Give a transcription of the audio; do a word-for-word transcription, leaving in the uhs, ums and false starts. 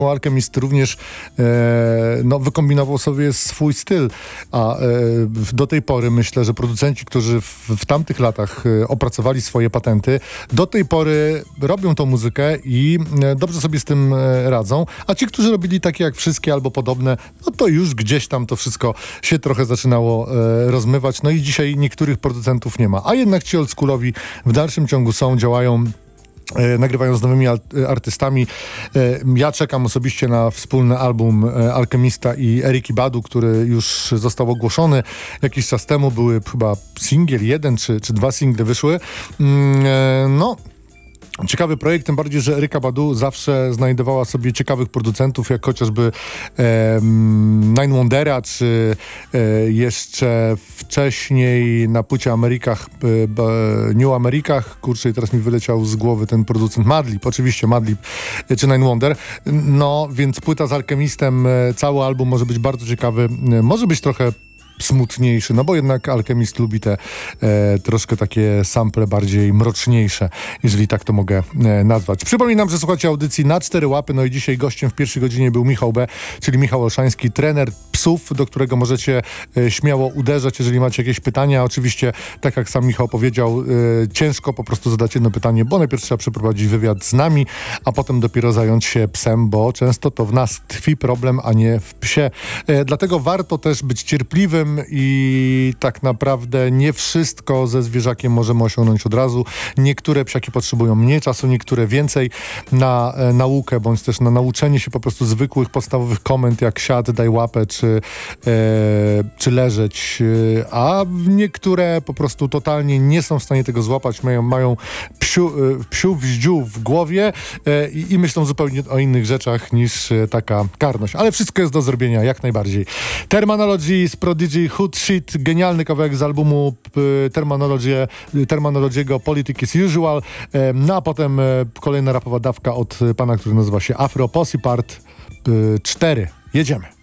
Alchemist również e, no, wykombinował sobie swój styl, a e, do tej pory myślę, że producenci, którzy w, w tamtych latach e, opracowali swoje patenty, do tej pory robią tą muzykę i e, dobrze sobie z tym e, radzą, a ci, którzy robili takie jak wszystkie albo podobne, no to już gdzieś tam to wszystko się trochę zaczynało e, rozmywać, no i dzisiaj niektórych producentów nie ma, a jednak ci oldschoolowi w dalszym ciągu są, działają, E, nagrywają z nowymi al- artystami. E, ja czekam osobiście na wspólny album e, Alchemista i Eriki Badu, który już został ogłoszony jakiś czas temu. Były chyba singiel, jeden czy, czy dwa single wyszły. Mm, e, no... Ciekawy projekt, tym bardziej, że Eryka Badu zawsze znajdowała sobie ciekawych producentów, jak chociażby e, Nine Wondera, czy e, jeszcze wcześniej na płycie Amerykach, e, New Amerykach, kurczę, i teraz mi wyleciał z głowy ten producent Madlib, oczywiście Madlib, e, czy Nine Wonder. No, więc płyta z Alchemistem, e, cały album może być bardzo ciekawy, e, może być trochę smutniejszy, no bo jednak Alchemist lubi te e, troszkę takie sample bardziej mroczniejsze, jeżeli tak to mogę e, nazwać. Przypominam, że słuchacie audycji Na Cztery Łapy, no i dzisiaj gościem w pierwszej godzinie był Michał B., czyli Michał Olszański, trener psów, do którego możecie e, śmiało uderzać, jeżeli macie jakieś pytania. Oczywiście, tak jak sam Michał powiedział, e, ciężko po prostu zadać jedno pytanie, bo najpierw trzeba przeprowadzić wywiad z nami, a potem dopiero zająć się psem, bo często to w nas tkwi problem, a nie w psie. E, dlatego warto też być cierpliwym i tak naprawdę nie wszystko ze zwierzakiem możemy osiągnąć od razu. Niektóre psiaki potrzebują mniej czasu, niektóre więcej na e, naukę, bądź też na nauczenie się po prostu zwykłych, podstawowych komend, jak siad, daj łapę, czy, e, czy leżeć, e, a niektóre po prostu totalnie nie są w stanie tego złapać, mają, mają psiu, e, psiu wździu w głowie e, i, i myślą zupełnie o innych rzeczach niż e, taka karność. Ale wszystko jest do zrobienia, jak najbardziej. Terminology z Prodigy, Hood Shit, genialny kawałek z albumu y, Terminology, Terminology'ego Politics as Usual, y, no a potem y, kolejna rapowa dawka od y, pana, który nazywa się Afro Posse Part y, cztery. Jedziemy.